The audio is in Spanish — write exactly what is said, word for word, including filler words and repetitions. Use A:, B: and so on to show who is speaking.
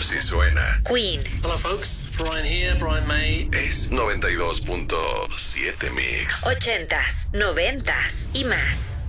A: si suena.
B: Queen.
C: Hello folks, Brian here, Brian May.
A: Es noventa y dos punto siete Mix.
B: Ochentas, noventas y más.